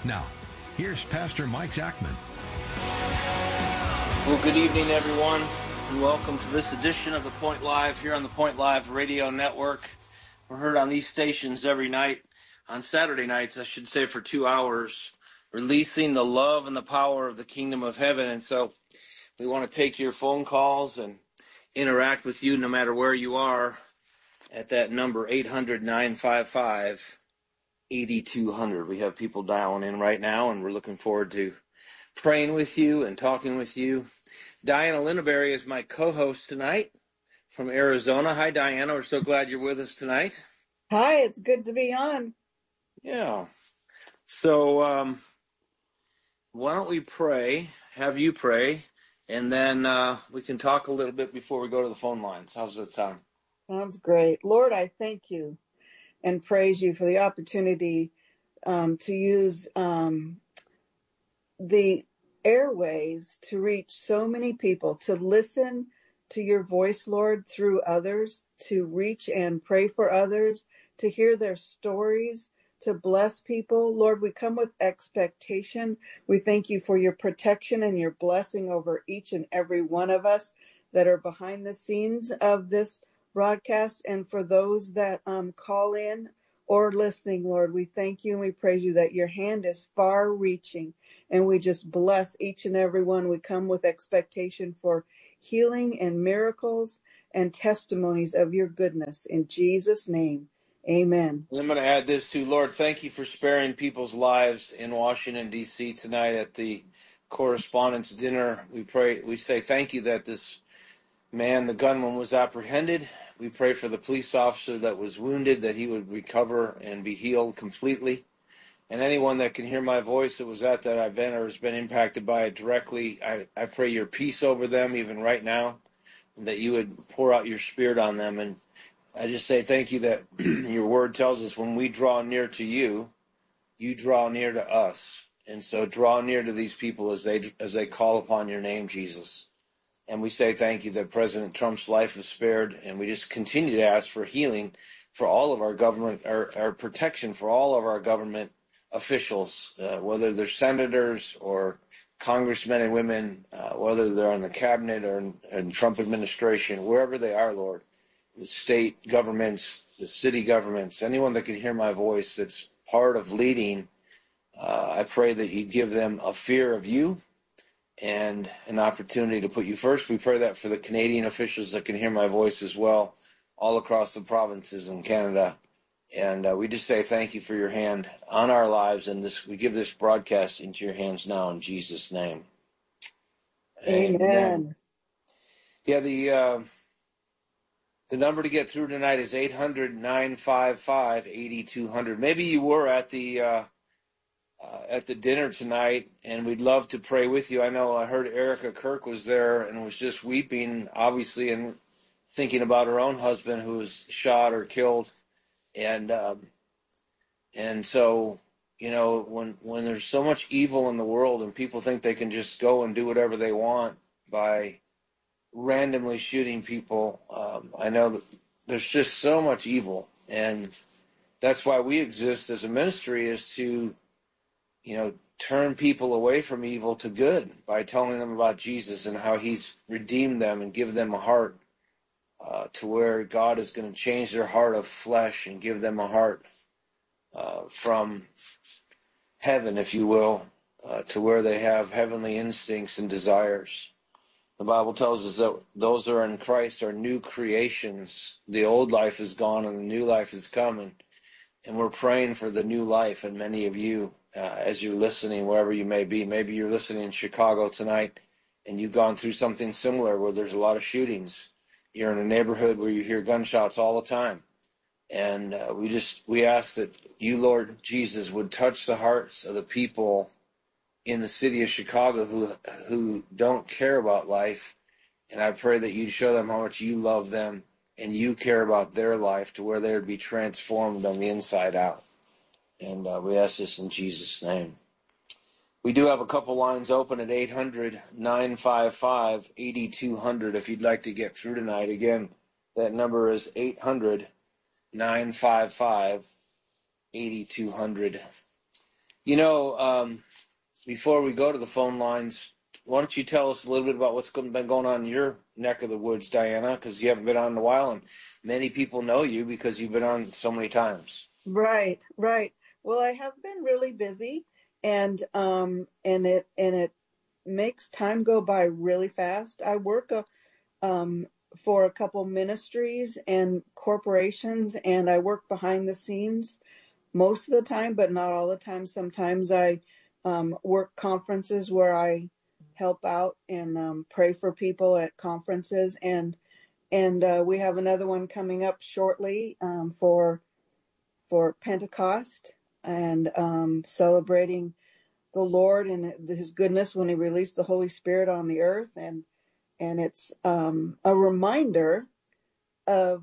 Now, here's Pastor Mike Zachman. Well, good evening, everyone, and welcome to this edition of The Point Live here on the Point Live Radio Network. We're heard on these stations every night, on Saturday nights, I should say, for 2 hours, releasing the love and the power of the kingdom of heaven. And so we want to take your phone calls and interact with you no matter where you are at that number, 800-955-8200. We have people dialing in right now, and we're looking forward to praying with you and talking with you. Diana Linneberry is my co-host tonight from Arizona. Hi, Diana. We're so glad you're with us tonight. Hi, it's good to be on. Yeah. So why don't we pray, have you pray, and then we can talk a little bit before we go to the phone lines. How's that sound? Sounds great. Lord, I thank you and praise you for the opportunity to use the airways to reach so many people, to listen to your voice, Lord, through others, to reach and pray for others, to hear their stories, to bless people. Lord, we come with expectation. We thank you for your protection and your blessing over each and every one of us that are behind the scenes of this broadcast, and for those that call in or listening, Lord, we thank you and we praise you that your hand is far reaching. And we just bless each and every one. We come with expectation for healing and miracles and testimonies of your goodness. In Jesus' name, amen. I'm going to add this too. Lord, thank you for sparing people's lives in Washington, D.C. tonight at the Correspondents' Dinner. We say thank you that this man, the gunman, was apprehended. We pray for the police officer that was wounded, that he would recover and be healed completely. And anyone that can hear my voice that was at that event or has been impacted by it directly, I pray your peace over them even right now, and that you would pour out your spirit on them. And I just say thank you that your word tells us when we draw near to you, you draw near to us. And so draw near to these people as they call upon your name, Jesus. And we say thank you that President Trump's life was spared, and we just continue to ask for healing for all of our government, our protection for all of our government officials, whether they're senators or congressmen and women, whether they're on the cabinet or in Trump administration, wherever they are, Lord, the state governments, the city governments, anyone that can hear my voice that's part of leading, I pray that you give them a fear of you and an opportunity to put you first. We pray that for the Canadian officials that can hear my voice as well, all across the provinces in Canada. And we just say thank you for your hand on our lives, and we give this broadcast into your hands now in Jesus' name. Amen. Yeah, the number to get through tonight is 800-955-8200. Maybe you were at the dinner tonight, and we'd love to pray with you. I know I heard Erica Kirk was there and was just weeping, obviously, and thinking about her own husband who was shot or killed. And so, you know, when there's so much evil in the world and people think they can just go and do whatever they want by randomly shooting people, I know that there's just so much evil. And that's why we exist as a ministry, is to, you know, turn people away from evil to good by telling them about Jesus and how he's redeemed them and give them a heart to where God is going to change their heart of flesh and give them a heart from heaven, if you will, to where they have heavenly instincts and desires. The Bible tells us that those who are in Christ are new creations. The old life is gone and the new life is coming. And we're praying for the new life in many of you as you're listening, wherever you may be. Maybe you're listening in Chicago tonight and you've gone through something similar where there's a lot of shootings. You're in a neighborhood where you hear gunshots all the time. And we ask that you, Lord Jesus, would touch the hearts of the people in the city of Chicago who don't care about life. And I pray that you'd show them how much you love them and you care about their life to where they would be transformed on the inside out. And we ask this in Jesus' name. We do have a couple lines open at 800-955-8200 if you'd like to get through tonight. Again, that number is 800-955-8200. Before we go to the phone lines, why don't you tell us a little bit about what's been going on in your neck of the woods, Diana, because you haven't been on in a while, and many people know you because you've been on so many times. Right, right. Well, I have been really busy, and it makes time go by really fast. I work for a couple ministries and corporations, and I work behind the scenes most of the time, but not all the time. Sometimes I work conferences where I help out and pray for people at conferences, and we have another one coming up shortly for Pentecost and celebrating the Lord and His goodness when He released the Holy Spirit on the earth, and it's a reminder of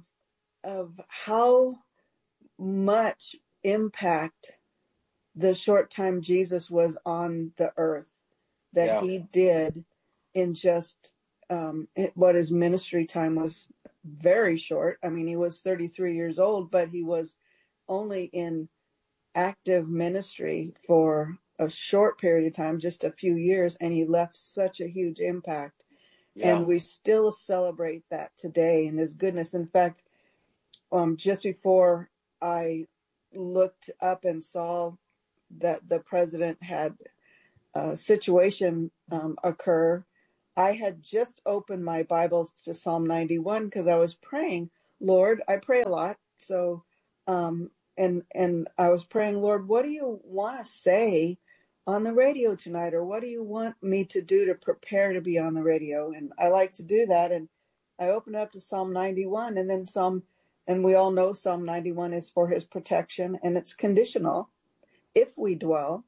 how much impact the short time Jesus was on the earth that He did in just what his ministry time was very short. I mean, he was 33 years old, but he was only in active ministry for a short period of time, just a few years, and he left such a huge impact. Yeah. And we still celebrate that today and his goodness. In fact, just before I looked up and saw that the president had a situation occur, I had just opened my Bible to Psalm 91 because I was praying, Lord, I pray a lot. So, and I was praying, Lord, what do you want to say on the radio tonight? Or what do you want me to do to prepare to be on the radio? And I like to do that. And I opened up to Psalm 91 and then and we all know Psalm 91 is for his protection, and it's conditional if we dwell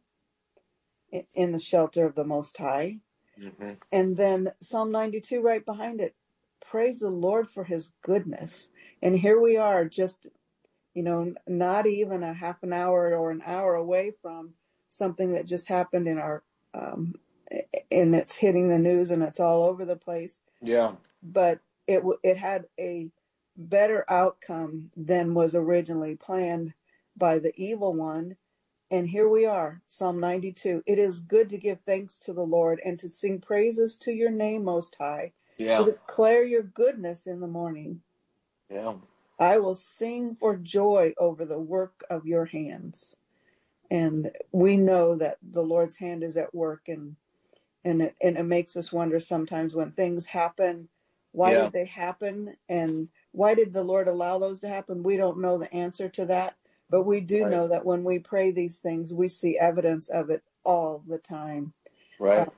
in the shelter of the Most High. Mm-hmm. And then Psalm 92 right behind it, praise the Lord for his goodness. And here we are, just, not even a half an hour or an hour away from something that just happened in our, and it's hitting the news and it's all over the place. Yeah. But it had a better outcome than was originally planned by the evil one. And here we are, Psalm 92. It is good to give thanks to the Lord and to sing praises to your name, Most High. Yeah. To declare your goodness in the morning. Yeah. I will sing for joy over the work of your hands. And we know that the Lord's hand is at work, and it makes us wonder sometimes when things happen, why did they happen? And why did the Lord allow those to happen? We don't know the answer to that. But we do know that when we pray these things, we see evidence of it all the time. Right.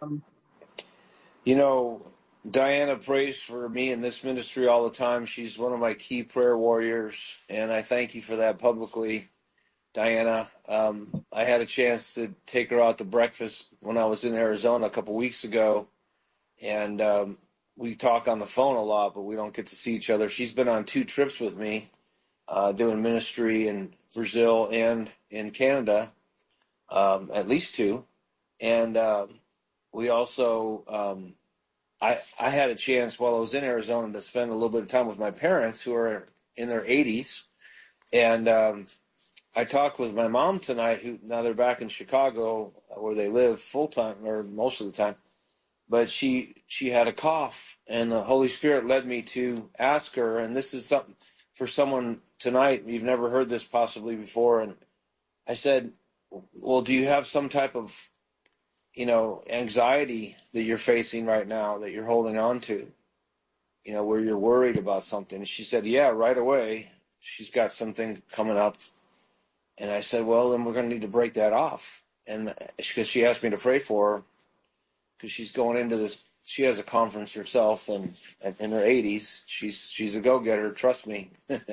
Diana prays for me in this ministry all the time. She's one of my key prayer warriors, and I thank you for that publicly, Diana. I had a chance to take her out to breakfast when I was in Arizona a couple weeks ago, and we talk on the phone a lot, but we don't get to see each other. She's been on 2 trips with me, doing ministry in Brazil and in Canada, at least 2. And we also, I had a chance while I was in Arizona to spend a little bit of time with my parents who are in their 80s. And I talked with my mom tonight, who now they're back in Chicago where they live full time or most of the time. But she had a cough, and the Holy Spirit led me to ask her, and this is something for someone tonight, you've never heard this possibly before, and I said, well, do you have some type of, anxiety that you're facing right now that you're holding on to, where you're worried about something? And she said, yeah, right away, she's got something coming up. And I said, well, then we're going to need to break that off. And because she asked me to pray for her, because she's going into this, she has a conference herself, and in her 80s, she's a go-getter, trust me.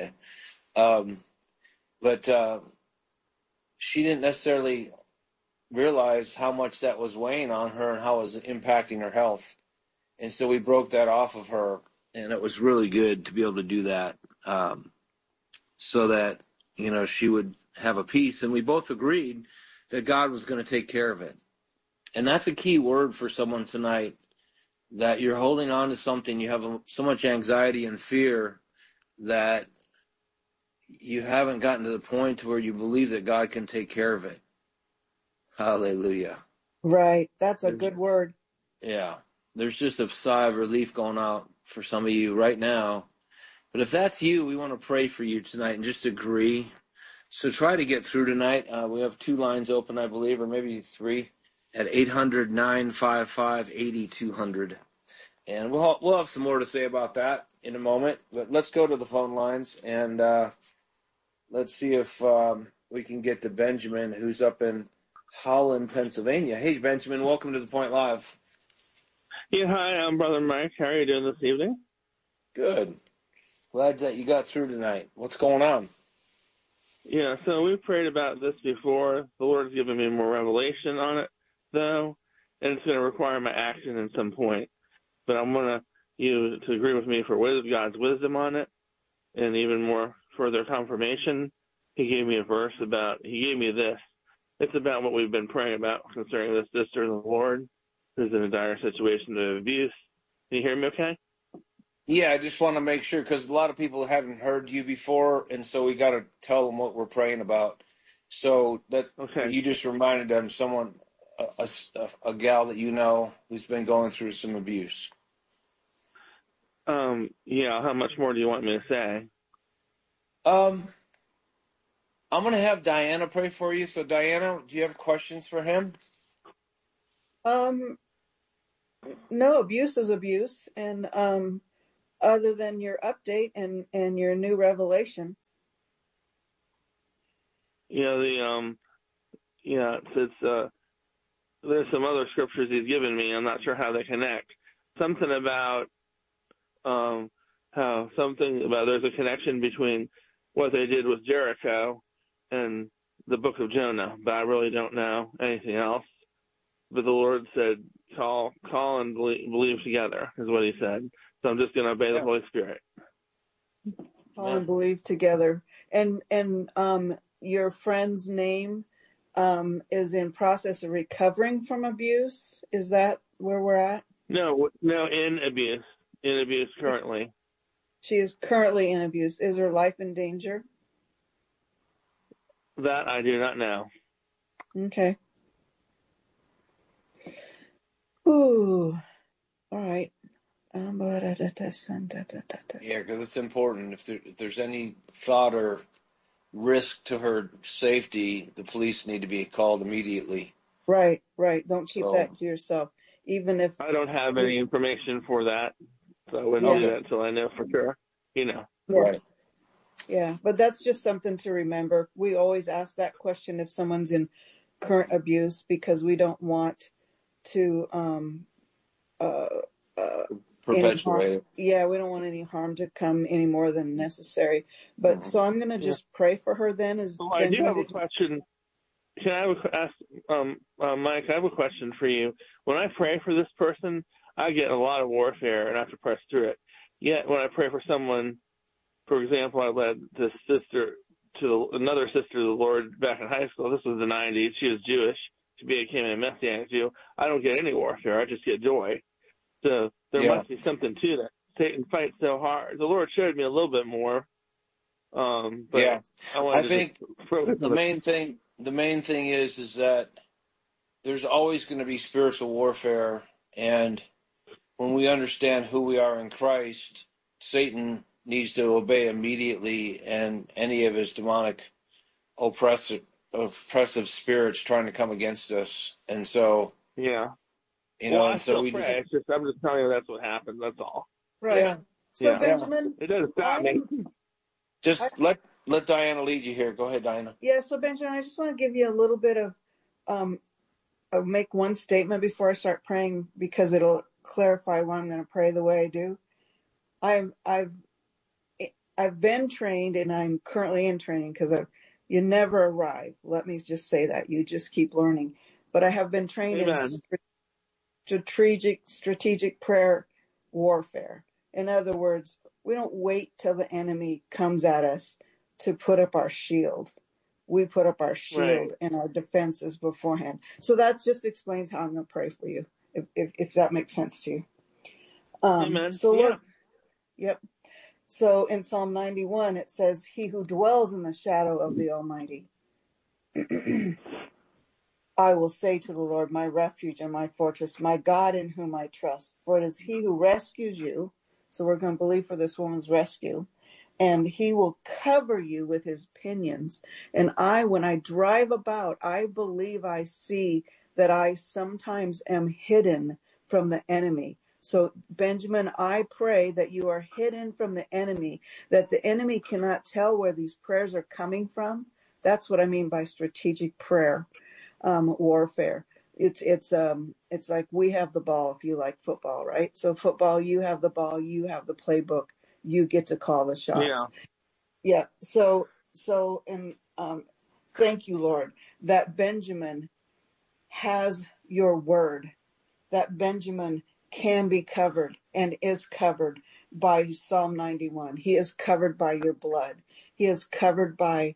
But she didn't necessarily realize how much that was weighing on her and how it was impacting her health. And so we broke that off of her, and it was really good to be able to do that, so that, she would have a peace. And we both agreed that God was going to take care of it. And that's a key word for someone tonight, that you're holding on to something, you have so much anxiety and fear that you haven't gotten to the point where you believe that God can take care of it. Hallelujah. Right. That's a There's, good word. yeah. There's just a sigh of relief going out for some of you right now. But if that's you, we want to pray for you tonight and just agree. So try to get through tonight. We have 2 lines open, I believe, or maybe 3 at 800-955-8200. And we'll have some more to say about that in a moment. But let's go to the phone lines and let's see if we can get to Benjamin, who's up in Holland, Pennsylvania. Hey, Benjamin, welcome to The Point Live. Yeah, hi, I'm Brother Mike. How are you doing this evening? Good. Glad that you got through tonight. What's going on? Yeah, so we prayed about this before. The Lord's given me more revelation on it, though, and it's going to require my action at some point. But I want you to agree with me for God's wisdom on it, and even more further confirmation. He gave me this. It's about what we've been praying about concerning this sister of the Lord who's in a dire situation of abuse. Can you hear me okay? Yeah, I just want to make sure because a lot of people haven't heard you before, and so we got to tell them what we're praying about. So that Okay. you just reminded them, someone, a gal that you know who's been going through some abuse. Yeah, how much more do you want me to say? I'm going to have Diana pray for you. So, Diana, do you have questions for him? No, abuse is abuse. And other than your update and your new revelation. There's some other scriptures he's given me. I'm not sure how they connect. Something about there's a connection between what they did with Jericho and the book of Jonah, but I really don't know anything else. But the Lord said, call and believe together, is what he said. So I'm just going to obey the Holy Spirit. Call and believe together. And your friend's name is in process of recovering from abuse. Is that where we're at? No, in abuse currently. She is currently in abuse. Is her life in danger? That I do not know. Okay. Ooh. All right. Yeah, because it's important. If there's any thought or risk to her safety, the police need to be called immediately. Right. Don't keep that to yourself. Even if I don't have any information for that, so I wouldn't do that until I know for sure. Right. Yeah, but that's just something to remember. We always ask that question if someone's in current abuse because we don't want to perpetuate it. Yeah, we don't want any harm to come any more than necessary. But so I'm going to just pray for her then. I do have a question. Can I ask, Mike? I have a question for you. When I pray for this person, I get a lot of warfare and I have to press through it. Yet when I pray for someone, for example, I led this sister to another sister of the Lord back in high school. This was the 90s. She was Jewish. She became a Messianic Jew. I don't get any warfare. I just get joy. So there must be something to that. Satan fights so hard. The Lord showed me a little bit more. But I think the main thing is that there's always going to be spiritual warfare, and when we understand who we are in Christ, Satan needs to obey immediately, and any of his demonic oppressive spirits trying to come against us. And so, I still pray. I'm just telling you that's what happens. That's all. Right. Yeah. So Benjamin, it doesn't stop me. Just let Diana lead you here. Go ahead, Diana. Yeah. So Benjamin, I just want to give you a little bit of I'll make one statement before I start praying because it'll clarify why I'm going to pray the way I do. I've been trained and I'm currently in training because you never arrive. Let me just say that. You just keep learning. But I have been trained in strategic prayer warfare. In other words, we don't wait till the enemy comes at us to put up our shield. We put up our shield and our defenses beforehand. So that just explains how I'm going to pray for you, if that makes sense to you. Amen. Lord, yep. So in Psalm 91, it says, "He who dwells in the shadow of the Almighty." I will say to the Lord, my refuge and my fortress, my God in whom I trust. For it is he who rescues you. So we're going to believe for this woman's rescue. And he will cover you with his pinions. And when I drive about, I believe I see that I sometimes am hidden from the enemy. So, Benjamin, I pray that you are hidden from the enemy, that the enemy cannot tell where these prayers are coming from. That's what I mean by strategic prayer. Warfare. It's like we have the ball if you like football, right? So football, you have the ball, you have the playbook, you get to call the shots. Yeah. So and thank you, Lord, that Benjamin has your word, that Benjamin can be covered and is covered by Psalm 91. He is covered by your blood. He is covered by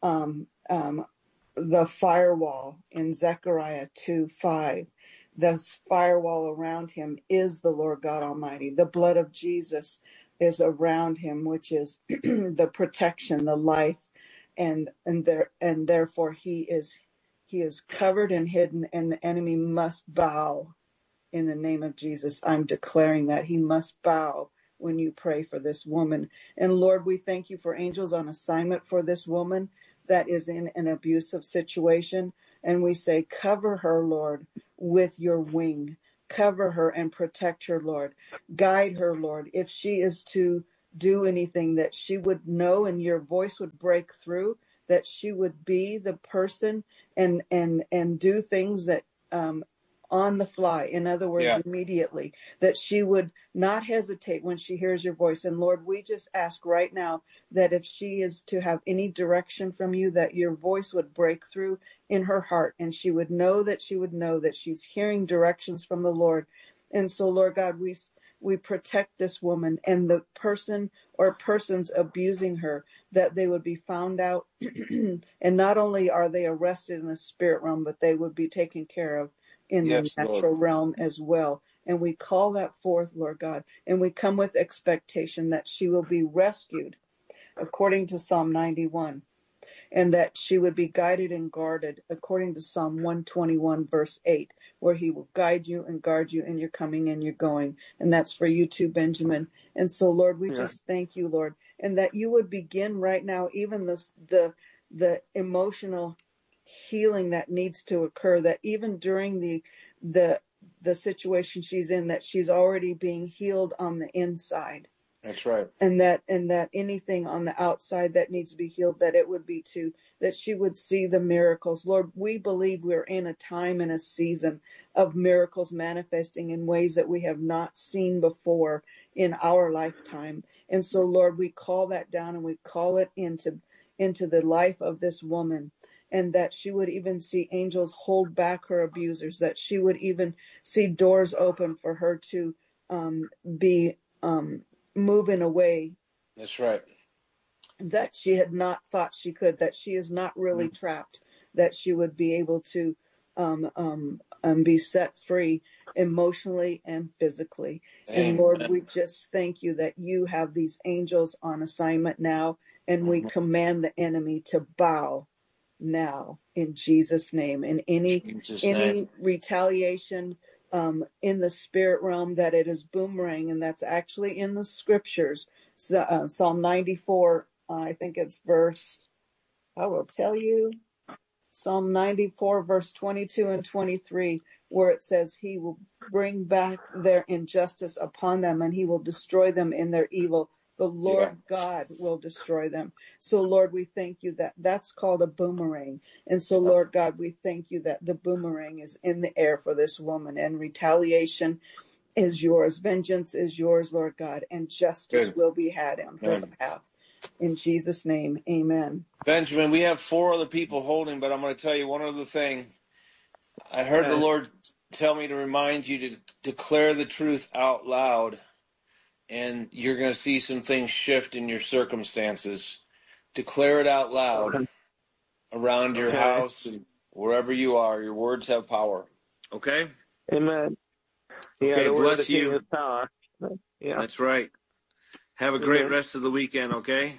the firewall in Zechariah 2:5. The firewall around him is the Lord God Almighty. The blood of Jesus is around him, which is the protection, the life, and therefore he is covered and hidden, and the enemy must bow in the name of Jesus. I'm declaring that he must bow when you pray for this woman. And Lord, we thank you for angels on assignment for this woman that is in an abusive situation. And we say, cover her, Lord, with your wing. Cover her and protect her, Lord. Guide her, Lord. If she is to do anything, that she would know and your voice would break through, that she would be the person and do things that on the fly. In other words, immediately, that she would not hesitate when she hears your voice. And Lord, we just ask right now that if she is to have any direction from you, that your voice would break through in her heart and she would know that she's hearing directions from the Lord. And so, Lord God, we protect this woman and the person or persons abusing her, that they would be found out. And not only are they arrested in the spirit realm, but they would be taken care of in the natural realm as well. And we call that forth, Lord God, and we come with expectation that she will be rescued according to Psalm 91, and that she would be guided and guarded according to Psalm 121, verse 8, where he will guide you and guard you in your coming and your going. And that's for you too, Benjamin. And so, Lord, we just thank you, Lord, and that you would begin right now, even the emotional healing that needs to occur, that even during the situation she's in, that she's already being healed on the inside. That's right. And that anything on the outside that needs to be healed, that it would be that she would see the miracles. Lord, we believe we're in a time and a season of miracles manifesting in ways that we have not seen before in our lifetime. And so, Lord, we call that down and we call it into the life of this woman. And that she would even see angels hold back her abusers, that she would even see doors open for her to be moving away. That's right. That she had not thought she could, that she is not really trapped, that she would be able to be set free emotionally and physically. Amen. And Lord, we just thank you that you have these angels on assignment now, and we command the enemy to bow now in Jesus' name. And any retaliation in the spirit realm, that it is boomerang, and that's actually in the scriptures. Psalm 94, I think it's I will tell you, Psalm 94, verse 22 and 23, where it says he will bring back their injustice upon them and he will destroy them in their evil. The Lord God will destroy them. So, Lord, we thank you that that's called a boomerang. And so, Lord God, we thank you that the boomerang is in the air for this woman, and retaliation is yours. Vengeance is yours, Lord God, and justice will be had on her behalf. In Jesus' name, amen. Benjamin, we have 4 other people holding, but I'm going to tell you one other thing. I heard the Lord tell me to remind you to declare the truth out loud. And you're going to see some things shift in your circumstances. Declare it out loud around your house and wherever you are. Your words have power. Okay? Amen. Yeah, okay, the bless you. Word of power. Yeah. That's right. Have a great rest of the weekend, okay?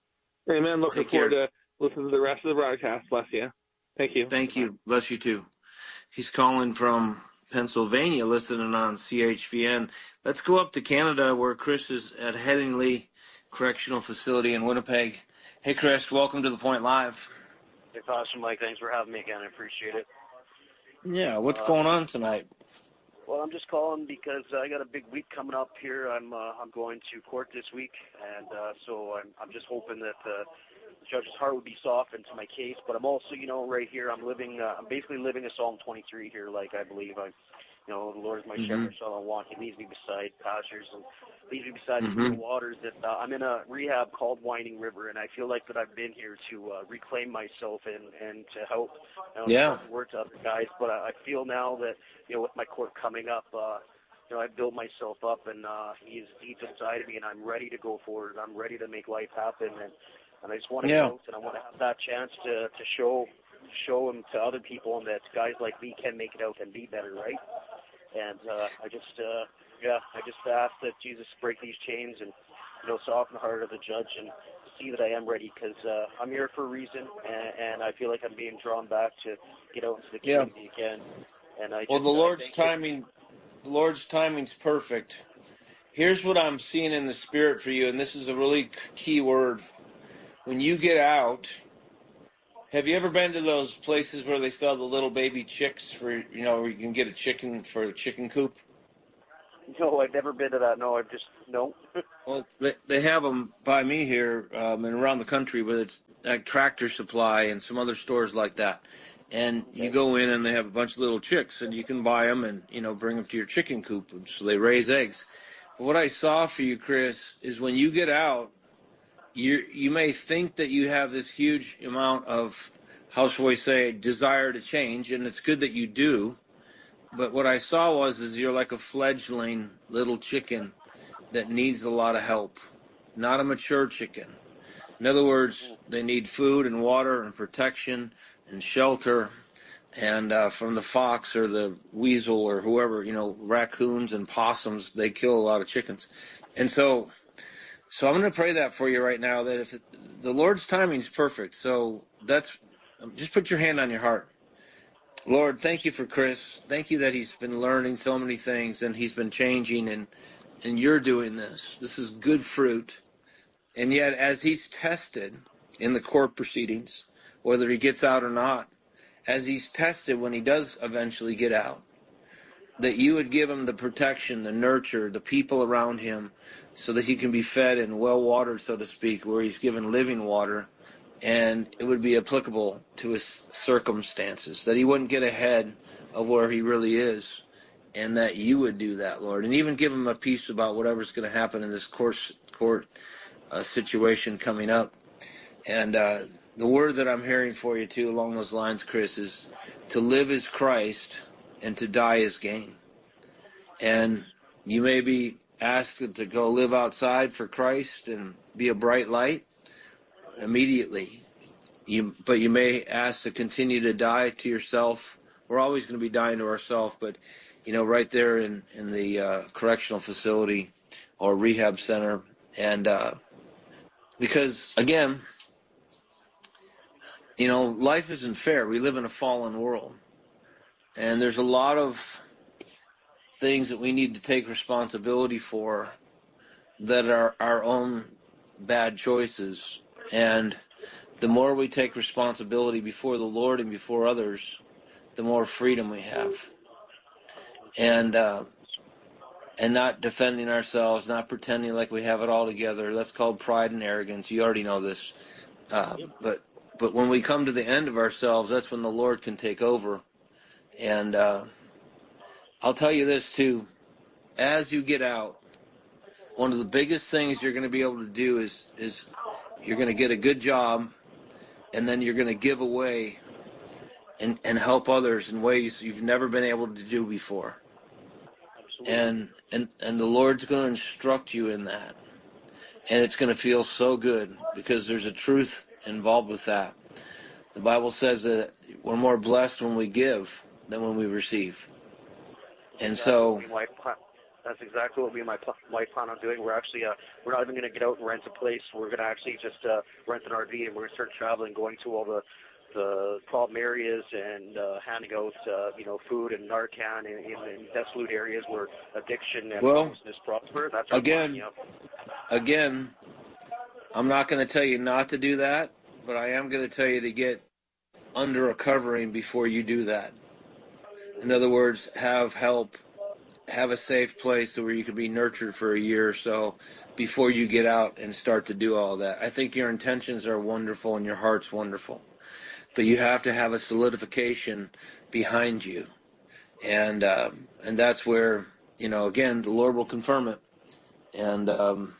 Amen. Looking forward to listening to the rest of the broadcast. Bless you. Thank you. Thank you. Bless you too. He's calling from Pennsylvania, listening on CHVN. Let's go up to Canada, where Chris is at Headingley Correctional Facility in Winnipeg. Hey, Chris, welcome to The Point Live. Hey, Pastor Mike, thanks for having me again. I appreciate it. Yeah, what's going on tonight? Well, I'm just calling because I got a big week coming up here. I'm going to court this week, and so I'm just hoping that the judge's heart would be softened to my case. But I'm also, right here, I'm basically living a Psalm 23 here, like I believe the Lord is my shepherd, so I want. He leads me beside pastures and leads me beside the still waters. That I'm in a rehab called Winding River, and I feel like that I've been here to reclaim myself and to help. Work to other guys, but I feel now that with my court coming up, I built myself up, and he's deep inside of me, and I'm ready to go forward. I'm ready to make life happen, and I just want to get out, and I want to have that chance to show him to other people, and that guys like me can make it out and be better, right? And I just ask that Jesus break these chains and soften the heart of the judge and see that I am ready, because I'm here for a reason, and I feel like I'm being drawn back to get out into the community again. And the Lord's timing's perfect. Here's what I'm seeing in the spirit for you, and this is a really key word. When you get out, have you ever been to those places where they sell the little baby chicks for, where you can get a chicken for a chicken coop? No, I've never been to that. No, no. Well, they have them by me here and around the country, but it's like Tractor Supply and some other stores like that. And you go in and they have a bunch of little chicks, and you can buy them and, bring them to your chicken coop so they raise eggs. But what I saw for you, Chris, is when you get out, you may think that you have this huge amount of, how shall we say, desire to change, and it's good that you do. But what I saw is you're like a fledgling little chicken that needs a lot of help, not a mature chicken. In other words, they need food and water and protection and shelter, and from the fox or the weasel or whoever, raccoons and possums, they kill a lot of chickens. And so I'm going to pray that for you right now, that if the Lord's timing is perfect, so just put your hand on your heart. Lord, thank you for Chris. Thank you that he's been learning so many things and he's been changing, and you're doing this. This is good fruit. And yet, as he's tested in the court proceedings, whether he gets out or not, as he's tested when he does eventually get out, that you would give him the protection, the nurture, the people around him, so that he can be fed and well-watered, so to speak, where he's given living water, and it would be applicable to his circumstances, that he wouldn't get ahead of where he really is, and that you would do that, Lord, and even give him a peace about whatever's going to happen in this court situation coming up. And the word that I'm hearing for you, too, along those lines, Chris, is to live as Christ and to die as gain. And you may be asked to go live outside for Christ and be a bright light immediately. But you may ask to continue to die to yourself. We're always going to be dying to ourselves, but, right there in the correctional facility or rehab center. And because, again, life isn't fair. We live in a fallen world. And there's a lot of things that we need to take responsibility for that are our own bad choices. And the more we take responsibility before the Lord and before others, the more freedom we have. And not defending ourselves, not pretending like we have it all together. That's called pride and arrogance. You already know this. But when we come to the end of ourselves, that's when the Lord can take over. And I'll tell you this, too. As you get out, one of the biggest things you're going to be able to do is you're going to get a good job, and then you're going to give away and help others in ways you've never been able to do before. And the Lord's going to instruct you in that. And it's going to feel so good because there's a truth involved with that. The Bible says that we're more blessed when we give than when we receive. And so that's exactly what me and my wife plan on doing. We're actually we're not even going to get out and rent a place. We're going to actually just rent an RV, and we're going to start traveling, going to all the the problem areas and handing out, food and Narcan in desolate areas where addiction and homelessness prosper. That's our plan, yeah. Again, I'm not going to tell you not to do that, but I am going to tell you to get under a covering before you do that. In other words, have help, have a safe place where you can be nurtured for a year or so before you get out and start to do all that. I think your intentions are wonderful and your heart's wonderful, but you have to have a solidification behind you. And that's where, again, the Lord will confirm it. And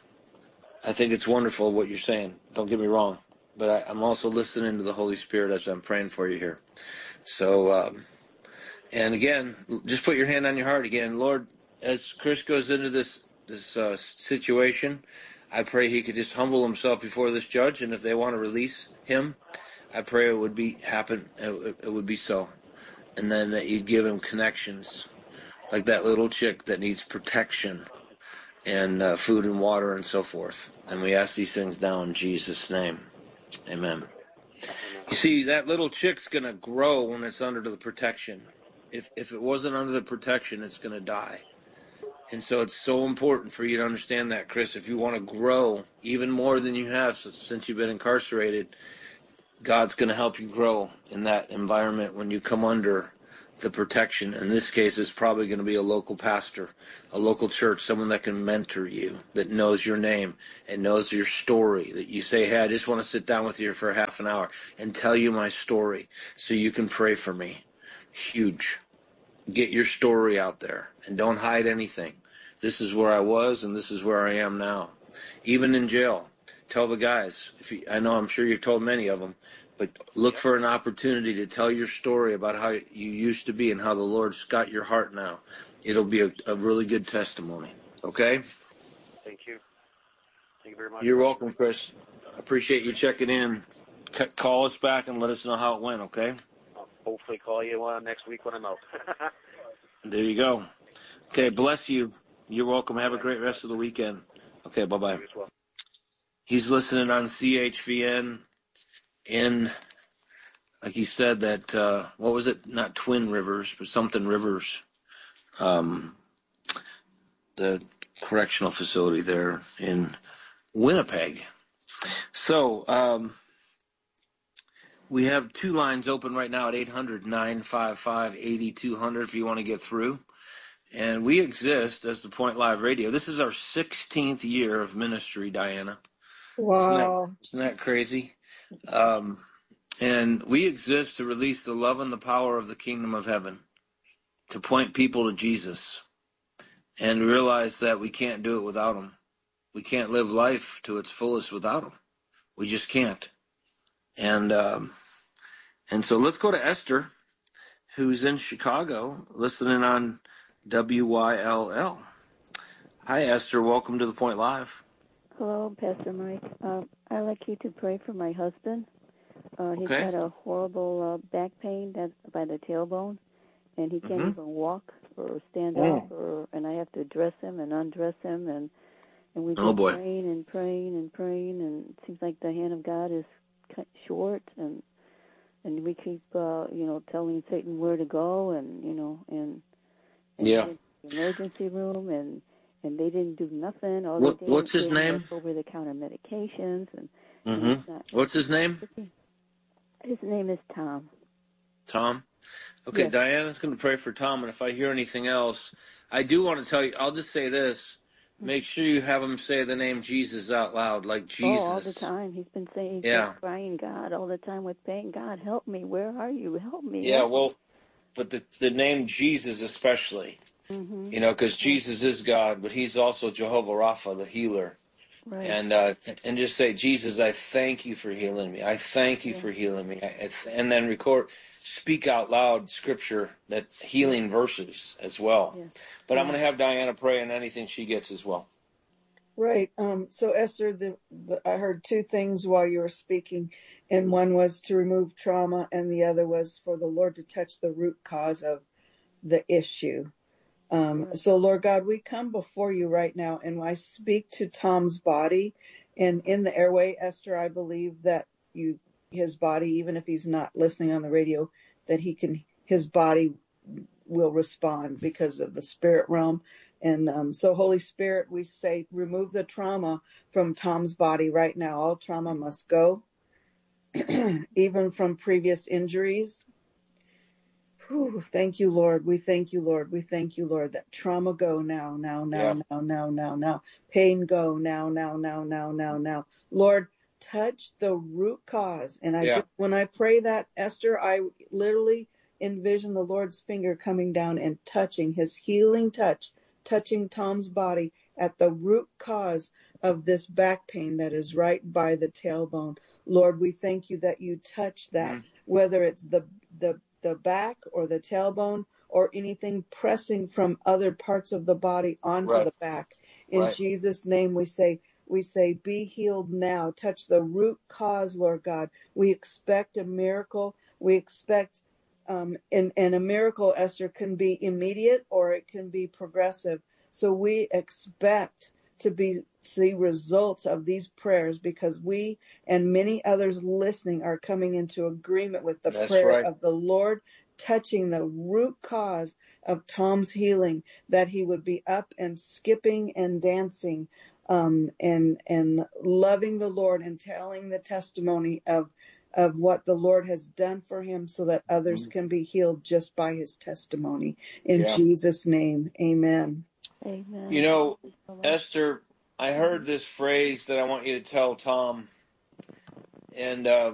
I think it's wonderful what you're saying. Don't get me wrong. But I'm also listening to the Holy Spirit as I'm praying for you here. So, and again, just put your hand on your heart again. Lord, as Chris goes into this situation, I pray he could just humble himself before this judge. And if they want to release him, I pray it would happen. It would be so. And then that you'd give him connections, like that little chick that needs protection and food and water and so forth. And we ask these things now in Jesus' name. Amen. You see, that little chick's going to grow when it's under the protection. If it wasn't under the protection, it's going to die. And so it's so important for you to understand that, Chris. If you want to grow even more than you have since you've been incarcerated, God's going to help you grow in that environment when you come under the protection. In this case, it's probably going to be a local pastor, a local church, someone that can mentor you, that knows your name and knows your story, that you say, hey, I just want to sit down with you for half an hour and tell you my story so you can pray for me. Huge. Get your story out there and don't hide anything. This is where I was and this is where I am now. Even in jail, tell the guys, I'm sure you've told many of them, but look for an opportunity to tell your story about how you used to be and how the Lord's got your heart now. It'll be a really good testimony. Okay? Thank you. Thank you very much. You're welcome, Chris. I appreciate you checking in. Call us back and let us know how it went, okay? I'll hopefully call you next week when I'm out. There you go. Okay, bless you. You're welcome. Have a great rest of the weekend. Okay, bye-bye. You as well. He's listening on CHVN in, like he said, that, what was it? Not Twin Rivers, but something Rivers. The correctional facility there in Winnipeg. So, we have two lines open right now at 800-955-8200 if you want to get through. And we exist as the Point Live Radio. This is our 16th year of ministry, Diana. Wow. Isn't that crazy? And we exist to release the love and the power of the kingdom of heaven, to point people to Jesus, and realize that we can't do it without him. We can't live life to its fullest without him. We just can't. And so let's go to Esther, who's in Chicago, listening on WYLL. Hi, Esther. Welcome to The Point Live. Hello, Pastor Mike. I'd like you to pray for my husband. He's got a horrible back pain that's by the tailbone, and he can't even walk or stand up, and I have to dress him and undress him, and we keep praying and praying and praying, and it seems like the hand of God is cut short, and we keep telling Satan where to go, and the emergency room, and they didn't do nothing. All they did what's was his name? Over-the-counter medications, and what's his name? His name is Tom. Tom? Okay, yes. Diana's going to pray for Tom, and if I hear anything else, I do want to tell you, I'll just say this. Make sure you have him say the name Jesus out loud, like Jesus. Oh, all the time. He's been saying, crying, God, all the time with pain. God, help me. Where are you? Help me. Yeah, well, but the name Jesus especially, because Jesus is God, but he's also Jehovah Rapha, the healer. Right. And just say, Jesus, I thank you for healing me. I thank you for healing me. And then speak out loud scripture, that healing verses as well. Yeah. But I'm going to have Diana pray on anything she gets as well. Right. So Esther, I heard two things while you were speaking, and one was to remove trauma, and the other was for the Lord to touch the root cause of the issue. So Lord God, we come before you right now, and I speak to Tom's body, and in the airway, Esther, I believe that you his body, even if he's not listening on the radio, that his body will respond because of the spirit realm. And so, Holy Spirit, we say, remove the trauma from Tom's body right now. All trauma must go, even from previous injuries. Whew, thank you, Lord. We thank you, Lord. We thank you, Lord, that trauma go now. Pain go now. Lord, touch the root cause. And when I pray that, Esther, I literally envision the Lord's finger coming down and touching, his healing touch, touching Tom's body at the root cause of this back pain that is right by the tailbone. Lord, we thank you that you touch that, whether it's the back or the tailbone or anything pressing from other parts of the body onto the back. In Jesus' name, we say, be healed now. Touch the root cause, Lord God. We expect a miracle. We expect, and a miracle, Esther, can be immediate or it can be progressive. So we expect to see results of these prayers, because we and many others listening are coming into agreement with the prayer of the Lord, touching the root cause of Tom's healing, that he would be up and skipping and dancing, and loving the Lord and telling the testimony of what the Lord has done for him, so that others can be healed just by his testimony. In Jesus' name, amen. Amen. You know, Esther, I heard this phrase that I want you to tell Tom, and I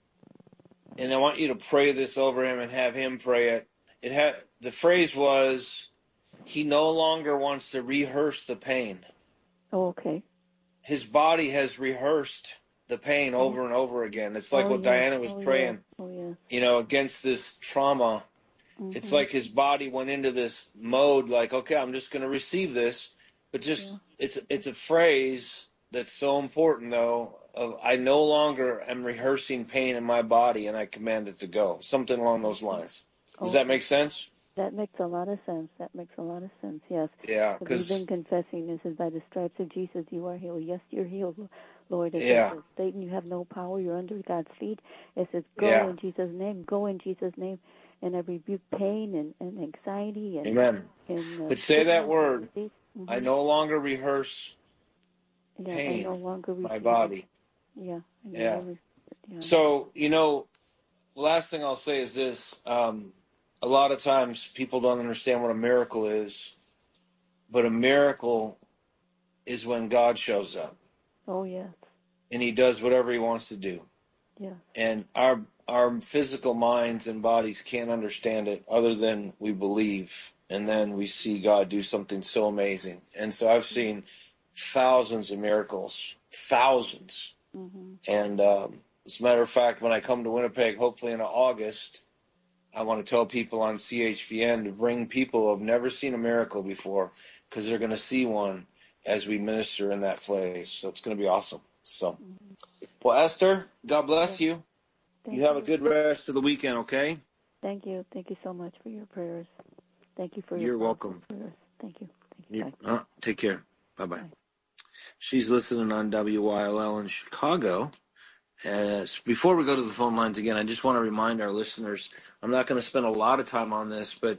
want you to pray this over him and have him pray it. The phrase was, he no longer wants to rehearse the pain. Oh, okay. His body has rehearsed the pain over and over again. It's like what Diana was praying, against this trauma. It's like his body went into this mode, like, okay, I'm just going to receive this. But it's a phrase that's so important, though, of I no longer am rehearsing pain in my body and I command it to go. Something along those lines. Does that make sense? That makes a lot of sense. Yes. Yeah. We've been confessing this is by the stripes of Jesus you are healed. Yes, you're healed, Lord. It says, Satan, you have no power. You're under God's feet. It says, go in Jesus' name. Go in Jesus' name. And I rebuke pain and anxiety. And, amen. But say that word. I no longer rehearse pain I no longer my body. Yeah. So, last thing I'll say is this. A lot of times people don't understand what a miracle is, but a miracle is when God shows up. Oh, yes. And he does whatever he wants to do. Yeah. And our physical minds and bodies can't understand it other than we believe. And then we see God do something so amazing. And so I've seen thousands of miracles, thousands. And as a matter of fact, when I come to Winnipeg, hopefully in August, I want to tell people on CHVN to bring people who have never seen a miracle before, because they're going to see one as we minister in that place. So it's going to be awesome. So, well, Esther, God bless you. You have a good rest of the weekend, okay? Thank you. Thank you so much for your prayers. Thank you for your You're welcome. prayers. Thank you. Bye. Take care. Bye-bye. She's listening on WYLL in Chicago. Before we go to the phone lines again, I just want to remind our listeners, I'm not going to spend a lot of time on this, but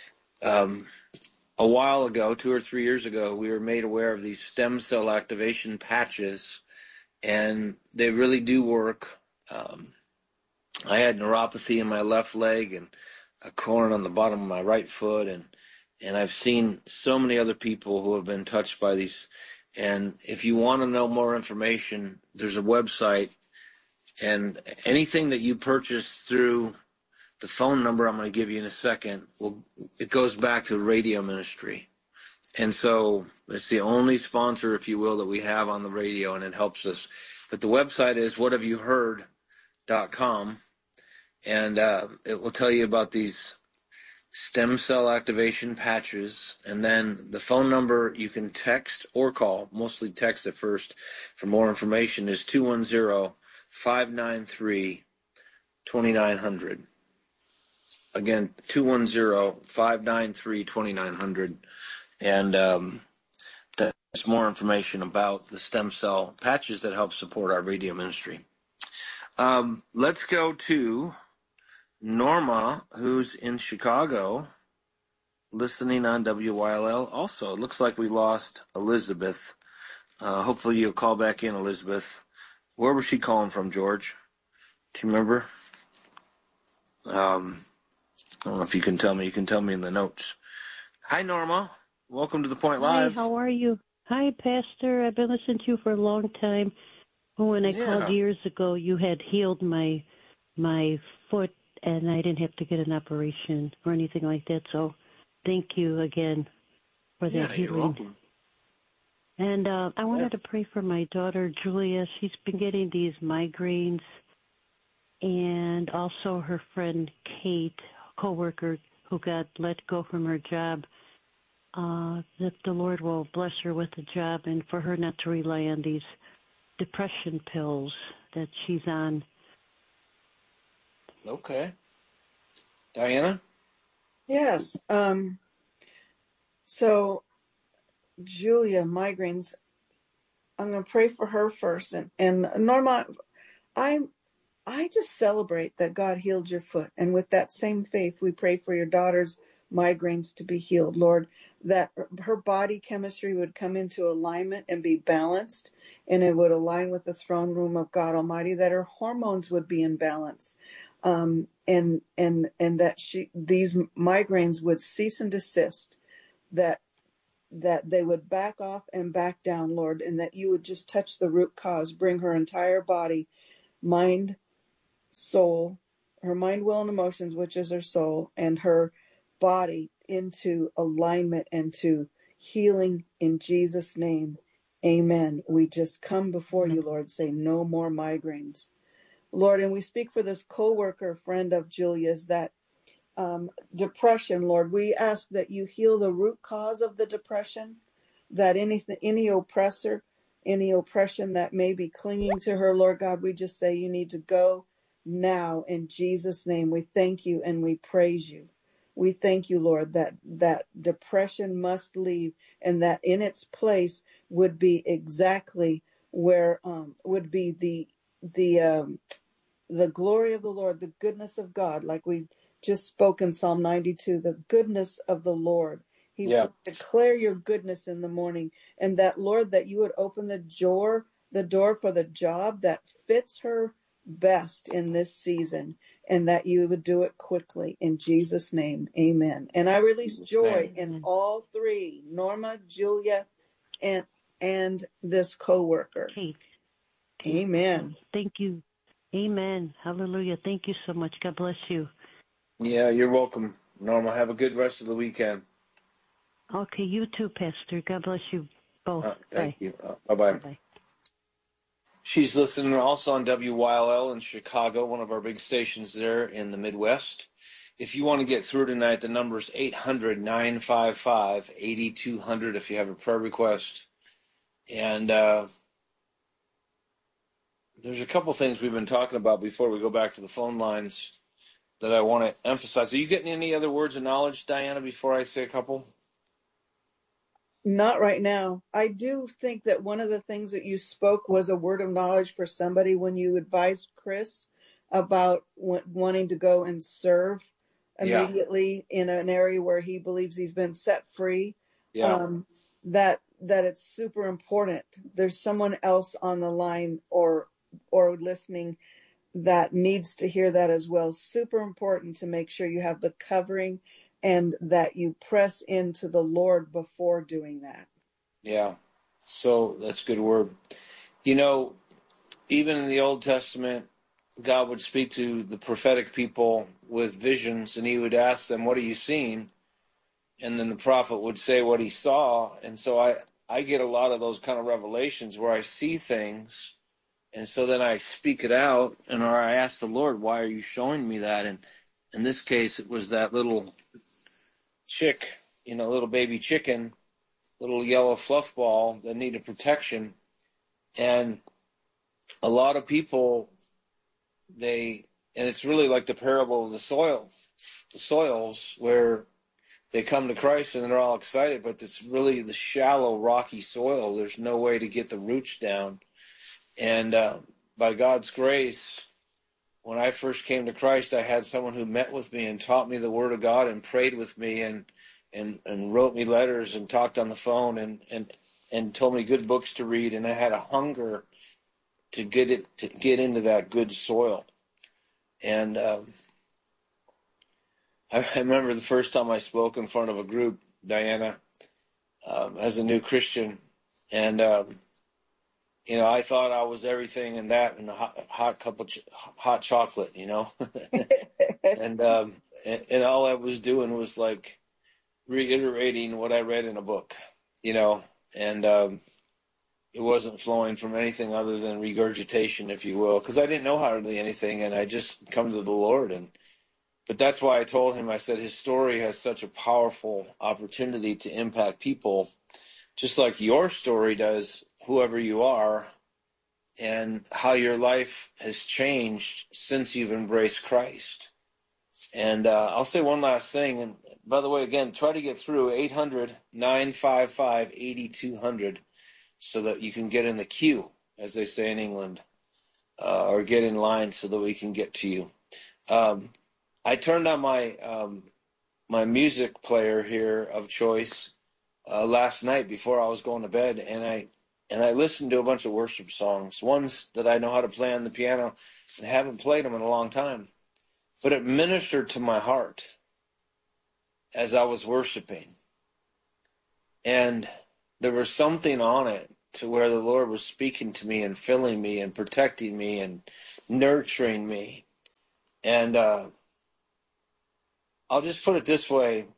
a while ago, 2 or 3 years ago, we were made aware of these stem cell activation patches, and they really do work. I had neuropathy in my left leg and a corn on the bottom of my right foot, and I've seen so many other people who have been touched by these. And if you want to know more information, there's a website, and anything that you purchase through the phone number I'm going to give you in a second, it goes back to radio ministry. And so it's the only sponsor, if you will, that we have on the radio, and it helps us. But the website is whathaveyouheard.com, and it will tell you about these stem cell activation patches. And then the phone number you can text or call, mostly text at first for more information, is 210-593-2900. Again, 210-593-2900. And that's more information about the stem cell patches that help support our radio ministry. Let's go to Norma, who's in Chicago, listening on WYLL. Also, it looks like we lost Elizabeth. Hopefully you'll call back in, Elizabeth. Where was she calling from, George? Do you remember? I don't know if you can tell me. You can tell me in the notes. Hi, Norma. Welcome to The Point Live. Hi, how are you? Hi, Pastor. I've been listening to you for a long time. When I called years ago, you had healed my foot, and I didn't have to get an operation or anything like that. So thank you again for that healing. You're welcome. And I wanted to pray for my daughter, Julia. She's been getting these migraines, and also her friend Kate, coworker who got let go from her job, that the Lord will bless her with a job and for her not to rely on these depression pills that she's on. Okay. Diana? Yes. So Julia, migraines, I'm going to pray for her first. And Norma, I just celebrate that God healed your foot. And with that same faith, we pray for your daughter's migraines to be healed, Lord, that her body chemistry would come into alignment and be balanced, and it would align with the throne room of God Almighty, that her hormones would be in balance, and that these migraines would cease and desist, that they would back off and back down, Lord, and that you would just touch the root cause, bring her entire body, mind, soul, her mind, will, and emotions, which is her soul, and her body into alignment and to healing in Jesus' name. Amen. We just come before you, Lord, say no more migraines. Lord, and we speak for this co-worker friend of Julia's, that depression, Lord. We ask that you heal the root cause of the depression, that any oppressor, any oppression that may be clinging to her, Lord God, we just say you need to go now in Jesus' name. We thank you and we praise you. We thank you, Lord, that depression must leave, and that in its place would be exactly where would be the glory of the Lord, the goodness of God, like we just spoke in Psalm 92, the goodness of the Lord. He will declare your goodness in the morning, and that, Lord, that you would open the door for the job that fits her best in this season, and that you would do it quickly in Jesus' name. Amen. And I release joy in all three, Norma, Julia, and this co-worker. Kate. Amen. Thank you. Amen. Hallelujah. Thank you so much. God bless you. Yeah, you're welcome, Norma. Have a good rest of the weekend. Okay, you too, Pastor. God bless you both. Thank you. Bye-bye. Bye-bye. She's listening also on WYLL in Chicago, one of our big stations there in the Midwest. If you want to get through tonight, the number is 800-955-8200 if you have a prayer request. And there's a couple things we've been talking about before we go back to the phone lines that I want to emphasize. Are you getting any other words of knowledge, Diana, before I say a couple? Not right now. I do think that one of the things that you spoke was a word of knowledge for somebody when you advised Chris about wanting to go and serve immediately in an area where he believes he's been set free. That it's super important. There's someone else on the line or listening that needs to hear that as well. Super important to make sure you have the covering and that you press into the Lord before doing that. Yeah. So that's a good word. You know, even in the Old Testament, God would speak to the prophetic people with visions, and he would ask them, what are you seeing? And then the prophet would say what he saw. And so I get a lot of those kind of revelations where I see things, and so then I speak it out, or I ask the Lord, why are you showing me that? And in this case, it was that little chick, little baby chicken, little yellow fluff ball that needed protection. And a lot of people, and it's really like the parable of the soils, where they come to Christ and they're all excited, but it's really the shallow, rocky soil. There's no way to get the roots down. And by God's grace, when I first came to Christ, I had someone who met with me and taught me the Word of God and prayed with me and wrote me letters and talked on the phone and told me good books to read. And I had a hunger to get into that good soil. And I remember the first time I spoke in front of a group, Diana, as a new Christian, and I thought I was everything and that, and a hot cup of hot chocolate, and all I was doing was like reiterating what I read in a book, and it wasn't flowing from anything other than regurgitation, if you will, because I didn't know hardly anything, and I just come to the Lord. But that's why I told him, I said, his story has such a powerful opportunity to impact people, just like your story does, whoever you are, and how your life has changed since you've embraced Christ. And I'll say one last thing. And by the way, again, try to get through 800-955-8200 so that you can get in the queue, as they say in England, or get in line so that we can get to you. I turned on my music player here of choice last night before I was going to bed, and I listened to a bunch of worship songs, ones that I know how to play on the piano and haven't played them in a long time. But it ministered to my heart as I was worshiping. And there was something on it to where the Lord was speaking to me and filling me and protecting me and nurturing me. And I'll just put it this way.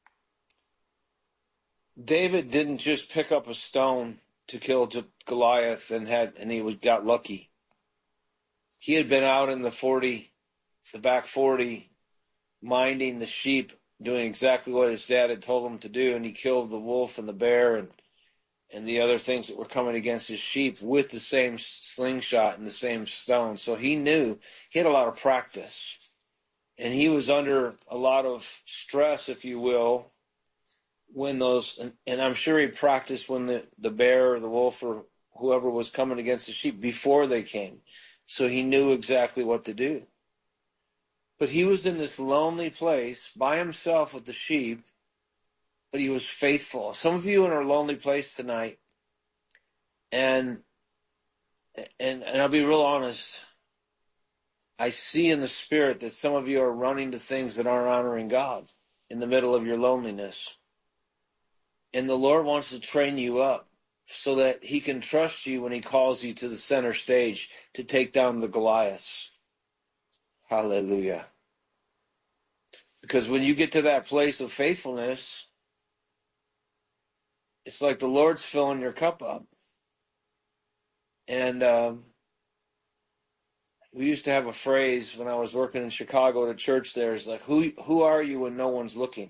David didn't just pick up a stone to kill Goliath and he got lucky. He had been out in the back 40, minding the sheep, doing exactly what his dad had told him to do, and he killed the wolf and the bear and the other things that were coming against his sheep with the same slingshot and the same stone. So he knew, he had a lot of practice. And he was under a lot of stress, if you will, when those, and I'm sure he practiced when the bear or the wolf or whoever was coming against the sheep before they came. So he knew exactly what to do. But he was in this lonely place by himself with the sheep, but he was faithful. Some of you are in a lonely place tonight, and I'll be real honest, I see in the spirit that some of you are running to things that aren't honoring God in the middle of your loneliness. And the Lord wants to train you up so that he can trust you when he calls you to the center stage to take down the Goliaths. Hallelujah. Because when you get to that place of faithfulness, it's like the Lord's filling your cup up. And we used to have a phrase when I was working in Chicago at a church there. It's like, who are you when no one's looking?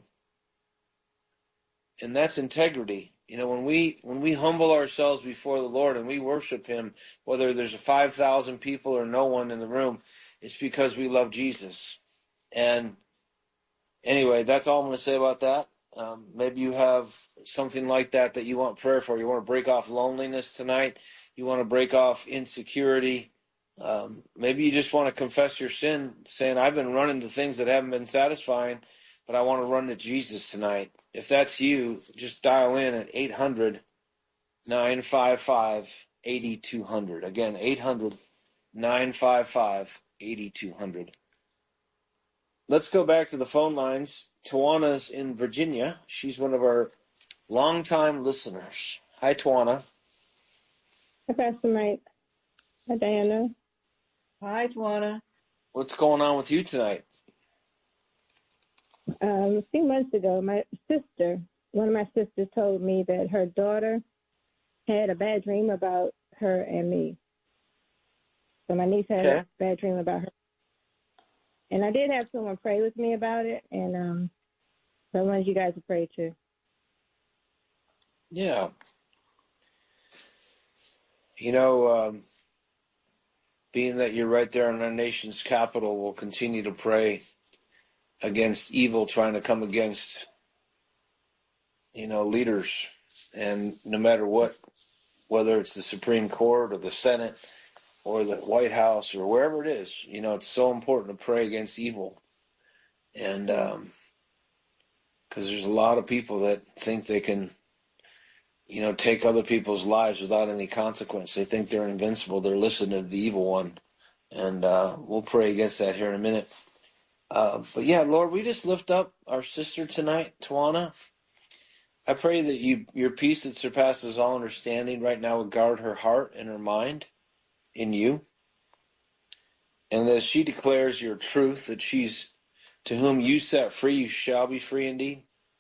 And that's integrity. When we humble ourselves before the Lord and we worship him, whether there's 5,000 people or no one in the room, it's because we love Jesus. And anyway, that's all I'm going to say about that. Maybe you have something like that you want prayer for. You want to break off loneliness tonight. You want to break off insecurity. Maybe you just want to confess your sin, saying, I've been running to things that haven't been satisfying, but I want to run to Jesus tonight. If that's you, just dial in at 800-955-8200. Again, 800-955-8200. Let's go back to the phone lines. Tawana's in Virginia. She's one of our longtime listeners. Hi, Tawana. Hi, Pastor Mike. Hi, Diana. Hi, Tawana. What's going on with you tonight? A few months ago, one of my sisters told me that her daughter had a bad dream about her and me. So my niece had a bad dream about her. And I did have someone pray with me about it, and so I wanted you guys to pray too. Yeah. Being that you're right there in our nation's capital, we'll continue to pray against evil trying to come against, leaders. And no matter what, whether it's the Supreme Court or the Senate, or the White House or wherever it is. You know, it's so important to pray against evil. And because there's a lot of people that think they can, you know, take other people's lives without any consequence. They think they're invincible. They're listening to the evil one. And we'll pray against that here in a minute. But yeah, Lord, we just lift up our sister tonight, Tawana. I pray that your peace that surpasses all understanding right now would guard her heart and her mind in you. And that she declares your truth, that she's, to whom you set free, you shall be free indeed.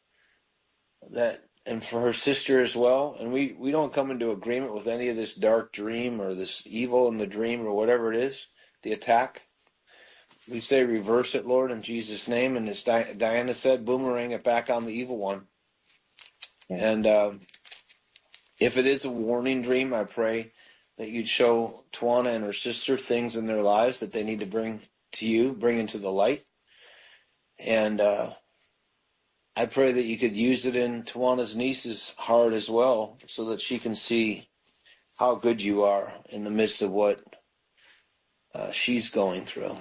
And for her sister as well. And we don't come into agreement with any of this dark dream or this evil in the dream or whatever it is, the attack. We say reverse it, Lord, in Jesus' name. And as Diana said, boomerang it back on the evil one. Yeah. And if it is a warning dream, I pray that you'd show Tawana and her sister things in their lives that they need to bring to you, bring into the light. And I pray that you could use it in Tawana's niece's heart as well, so that she can see how good you are in the midst of what she's going through.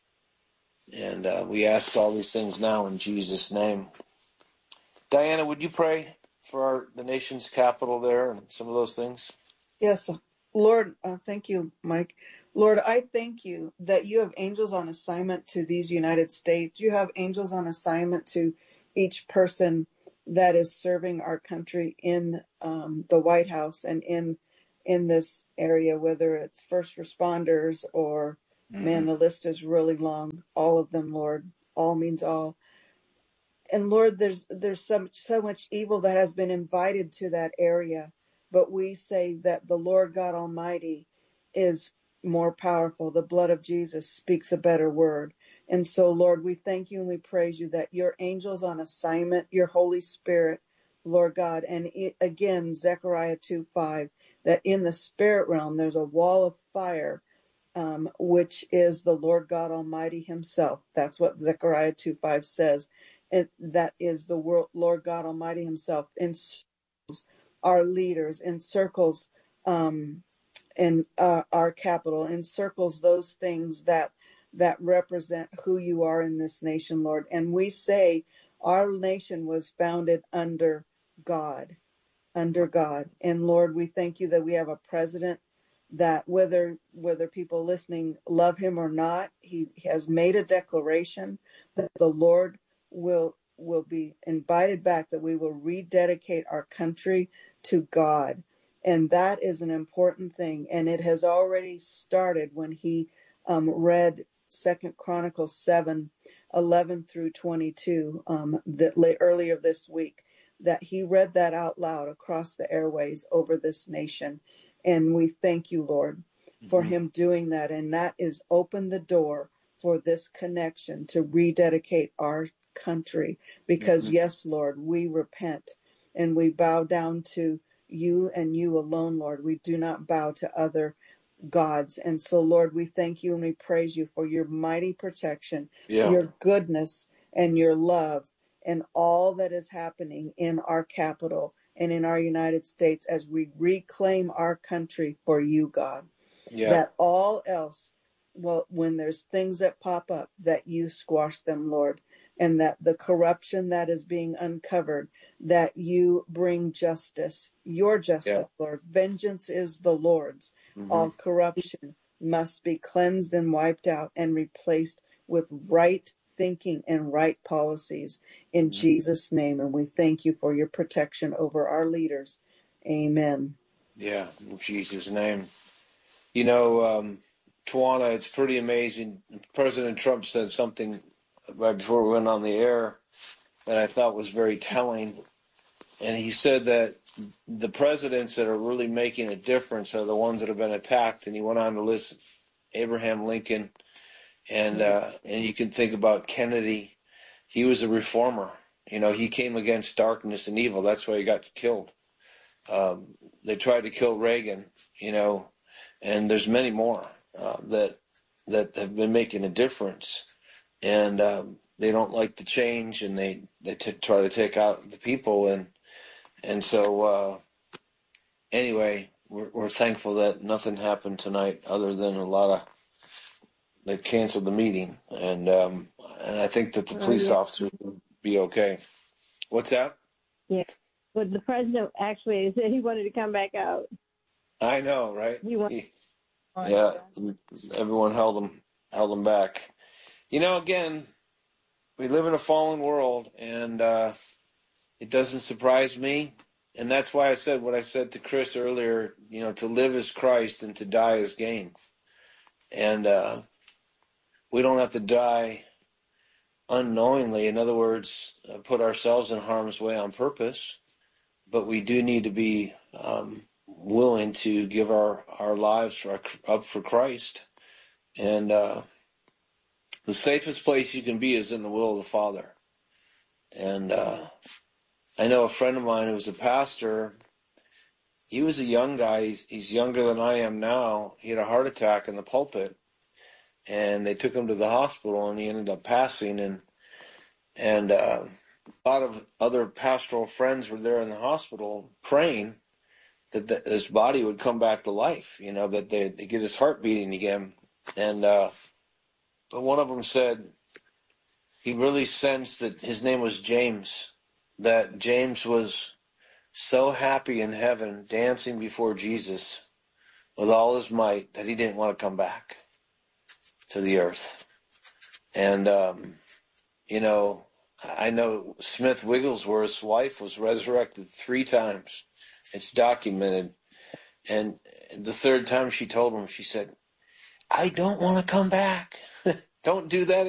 And we ask all these things now in Jesus' name. Diana, would you pray for the nation's capital there and some of those things? Yes, Lord, thank you, Mike. Lord, I thank you that you have angels on assignment to these United States. You have angels on assignment to each person that is serving our country in the White House and in this area, whether it's first responders or, man, the list is really long. All of them, Lord. All means all. And Lord, there's so much evil that has been invited to that area. But we say that the Lord God Almighty is more powerful. The blood of Jesus speaks a better word. And so, Lord, we thank you and we praise you that your angels on assignment, your Holy Spirit, Lord God, and again, Zechariah 2:5, that in the spirit realm, there's a wall of fire, which is the Lord God Almighty himself. That's what Zechariah 2:5 says. And that is the Lord God Almighty himself encircles our leaders, encircles in our capital, encircles those things that represent who you are in this nation, Lord. And we say our nation was founded under God. And Lord, we thank you that we have a president that whether people listening love him or not, he has made a declaration that the Lord will be invited back, that we will rededicate our country to God. And that is an important thing. And it has already started when he read 2 Chronicles 7:11 through 22 earlier this week, that he read that out loud across the airways over this nation. And we thank you, Lord, for him doing that. And that is open the door for this connection to rededicate our country. Because yes, Lord, we repent and we bow down to you and you alone, Lord. We do not bow to other gods. And so, Lord, we thank you and we praise you for your mighty protection, your goodness and your love, and all that is happening in our capital and in our United States as we reclaim our country for you, God. That all else, well, when there's things that pop up, that you squash them, Lord. And that the corruption that is being uncovered, that you bring justice, your justice, Lord. Vengeance is the Lord's. All corruption must be cleansed and wiped out and replaced with right thinking and right policies in Jesus' name. And we thank you for your protection over our leaders. Amen. Yeah, in Jesus' name. You know, Tawana, it's pretty amazing. President Trump said something right before we went on the air that I thought was very telling. And he said that the presidents that are really making a difference are the ones that have been attacked. And he went on to list Abraham Lincoln. And you can think about Kennedy. He was a reformer. You know, he came against darkness and evil. That's why he got killed. They tried to kill Reagan, you know, and there's many more that have been making a difference. And they don't like the change, and they try to take out the people. And so anyway, we're thankful that nothing happened tonight other than a lot of they canceled the meeting, and I think that the police officers will be okay. What's that? Yeah. But the president actually said he wanted to come back out. I know, right? Yeah. Everyone held him back. Again, we live in a fallen world, and it doesn't surprise me. And that's why I said what I said to Chris earlier, to live is Christ and to die is gain. And we don't have to die unknowingly. In other words, put ourselves in harm's way on purpose. But we do need to be willing to give our lives up for Christ. And the safest place you can be is in the will of the Father. And I know a friend of mine who was a pastor. He was a young guy. He's younger than I am now. He had a heart attack in the pulpit, and they took him to the hospital, and he ended up passing. And a lot of other pastoral friends were there in the hospital praying that his body would come back to life. That they'd get his heart beating again. And but one of them said he really sensed that his name was James. That James was so happy in heaven, dancing before Jesus with all his might, that he didn't want to come back to the earth. And, I know Smith Wigglesworth's wife was resurrected 3 times. It's documented. And the 3rd time she told him, she said, I don't want to come back. Don't do that